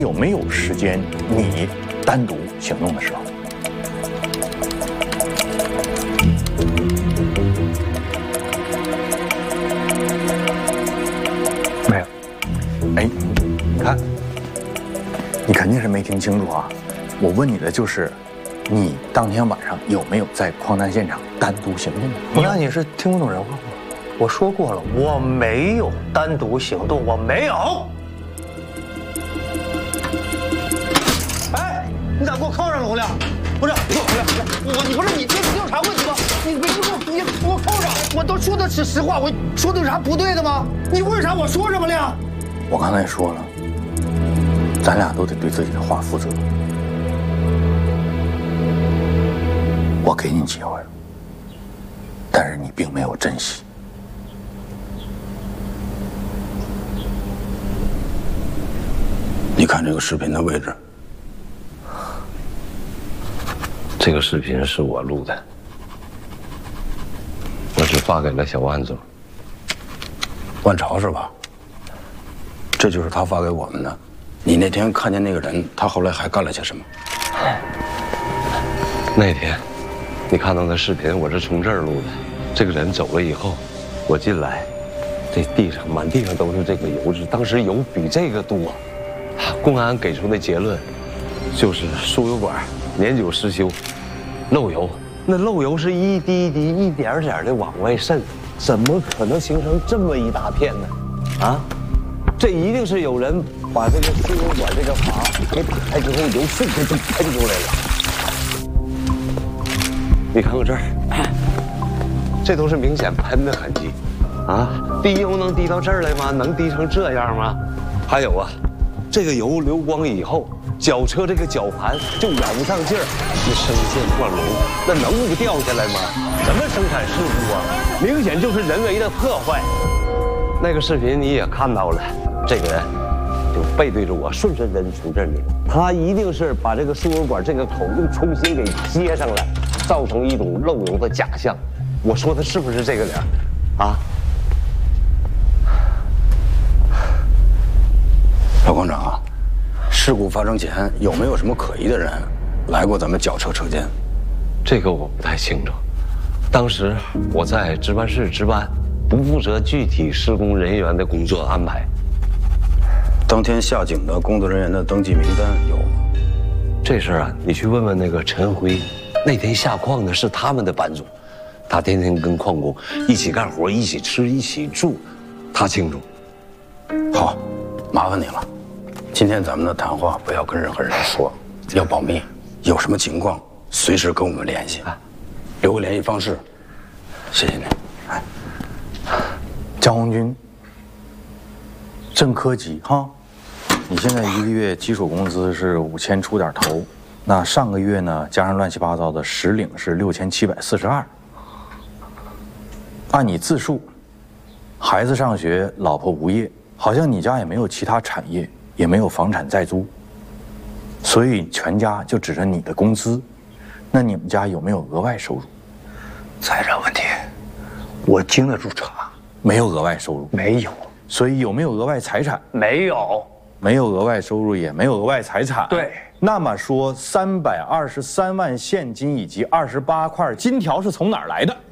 有没有时间你单独行动的时候？没有。哎，你看，你肯定是没听清楚啊！我问你的就是，你当天晚上有没有在矿难现场单独行动？ 那你是听不懂人话吗？我说过了，我没有单独行动，我没有。 你咋给我铐上了，洪亮？不是，你不是你有啥问题吗？你给我铐上！我都说的是实话，我说的有啥不对的吗？你问啥我说什么了呀？ 我刚才说了，咱俩都得对自己的话负责。我给你机会了，但是你并没有珍惜。 你看这个视频的位置。 这个视频是我录的，我只发给了小万总。 万朝是吧？这就是他发给我们的。你那天看见那个人，他后来还干了些什么？ 那天，你看到的视频，我是从这儿录的。这个人走了以后，我进来，这地上满地上都是这个油脂，当时油比这个多。公安给出的结论，就是输油管年久失修，漏油。那漏油是一滴一滴、一点点的往外渗，怎么可能形成这么一大片呢？啊，这一定是有人把这个输油管这个阀给打开之后，油瞬间就喷出来了。你看看这儿，这都是明显喷的痕迹。啊，滴油能滴到这儿来吗？能滴成这样吗？还有啊，这个油流光以后。 脚车这个绞盘就咬不上劲儿，一升线断龙，那能不掉下来吗？什么生产事故啊？明显就是人为的破坏。那个视频你也看到了，这个人就背对着我，顺顺人从这里，他一定是把这个输油管这个口又重新给接上来，造成一种漏油的假象。我说的是不是这个理儿？啊？ 老矿长啊。 事故发生前有没有什么可疑的人来过咱们绞车车间？ 这个我不太清楚。当时我在值班室值班，不负责具体施工人员的工作安排。 当天下井的工作人员的登记名单有吗？ 这事儿啊，你去问问那个陈辉，那天下矿的是他们的班组，他天天跟矿工一起干活，一起吃，一起住，他清楚。 好，麻烦你了。 今天咱们的谈话不要跟任何人说，要保密。有什么情况随时跟我们联系，留个联系方式。谢谢你。哎， 江红军，正科级哈，你现在一个月基础工资是5000出点头，那上个月呢加上乱七八糟的实领是6742。按你自述，孩子上学，老婆无业，好像你家也没有其他产业。 也没有房产在租，所以全家就指着你的工资。那你们家有没有额外收入？ 财产问题，我经得住查。 没有额外收入， 没有。 所以有没有额外财产？ 没有。 没有额外收入，也没有额外财产。 对。 那么说，323万现金以及28块金条是从哪儿来的？